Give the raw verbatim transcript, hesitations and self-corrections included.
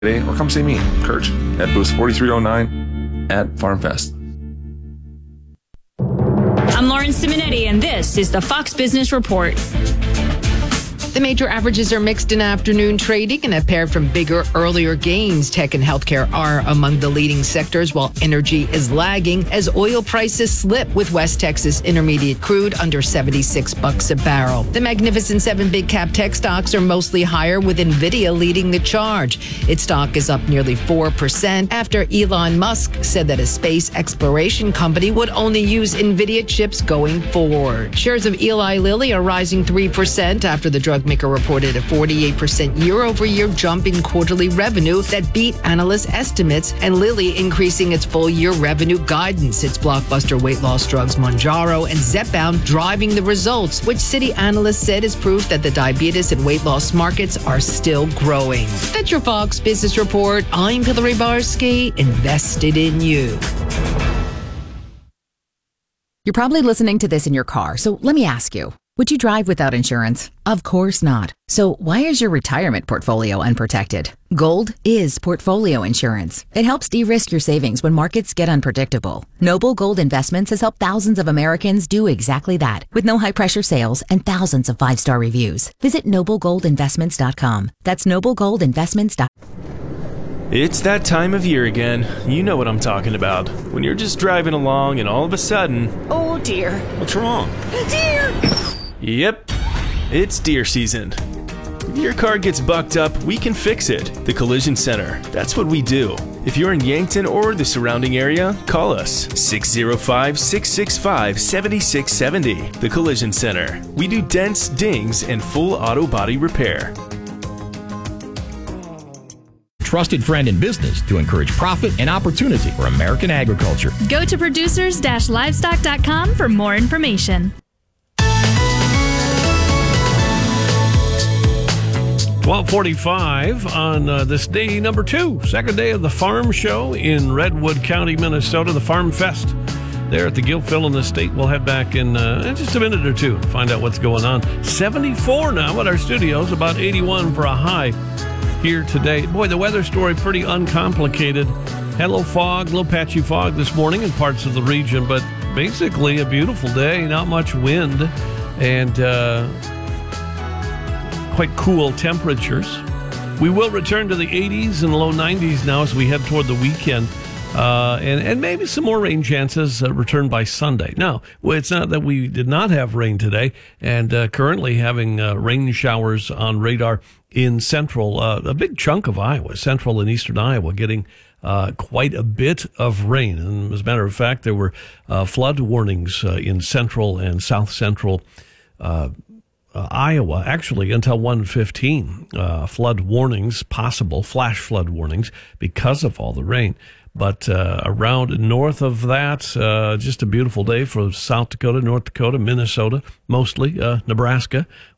today, or come see me, Kurt, at booth forty-three oh nine at FarmFest. I'm Lauren Simonetti, and this is the Fox Business Report. The major averages are mixed in afternoon trading and have paired from bigger, earlier gains. Tech and healthcare are among the leading sectors, while energy is lagging as oil prices slip, with West Texas Intermediate crude under seventy-six bucks a barrel. The Magnificent Seven big cap tech stocks are mostly higher, with Nvidia leading the charge. Its stock is up nearly four percent after Elon Musk said that a space exploration company would only use Nvidia chips going forward. Shares of Eli Lilly are rising three percent after the drug maker reported a forty-eight percent year-over-year jump in quarterly revenue that beat analyst estimates, and Lilly increasing its full-year revenue guidance. Its blockbuster weight loss drugs Mounjaro and Zepbound driving the results, which Citi analysts said is proof that the diabetes and weight loss markets are still growing. That's your Fox Business Report. I'm Hillary Barsky, invested in you. You're probably listening to this in your car, so let me ask you. Would you drive without insurance? Of course not. So why is your retirement portfolio unprotected? Gold is portfolio insurance. It helps de-risk your savings when markets get unpredictable. Noble Gold Investments has helped thousands of Americans do exactly that, with no high-pressure sales and thousands of five-star reviews. Visit noble gold investments dot com. That's noble gold investments dot com. It's that time of year again. You know what I'm talking about. When you're just driving along and all of a sudden... Oh, dear. What's wrong? Deer! Yep, it's deer season. If your car gets bucked up, we can fix it. The Collision Center. That's what we do. If you're in Yankton or the surrounding area, call us six oh five, six six five, seven six seven oh. The Collision Center. We do dents, dings, and full auto body repair. Trusted friend in business to encourage profit and opportunity for American agriculture. Go to producers dash livestock dot com for more information. twelve forty-five on uh, this day number two, second day of the Farm Show in Redwood County, Minnesota, the Farm Fest there at the Gilfillan Estate. We'll head back in uh, just a minute or two to find out what's going on. seventy-four now at our studios, about eighty-one for a high here today. Boy, the weather story pretty uncomplicated. Had a little fog, a little patchy fog this morning in parts of the region, but basically a beautiful day, not much wind, and uh, quite cool temperatures. We will return to the eighties and low nineties now as we head toward the weekend. Uh, and, and maybe some more rain chances uh, return by Sunday. Now, well, it's not that we did not have rain today, and uh, currently having uh, rain showers on radar in central, uh, a big chunk of Iowa, central and eastern Iowa, getting uh, quite a bit of rain. And as a matter of fact, there were uh, flood warnings uh, in central and south central uh Uh, Iowa, actually, until one fifteen, uh, flood warnings, possible flash flood warnings because of all the rain. But uh, around north of that, uh, just a beautiful day for South Dakota, North Dakota, Minnesota, mostly uh, Nebraska.